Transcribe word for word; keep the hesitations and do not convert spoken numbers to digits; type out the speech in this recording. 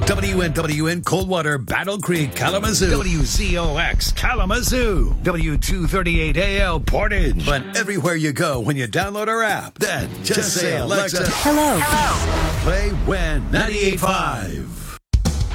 W N W N Coldwater, Battle Creek, Kalamazoo. W Z O X, Kalamazoo. W two thirty-eight A L, Portage. But everywhere you go when you download our app, then just, just say, Alexa, hello. Hello. Play When ninety-eight point five.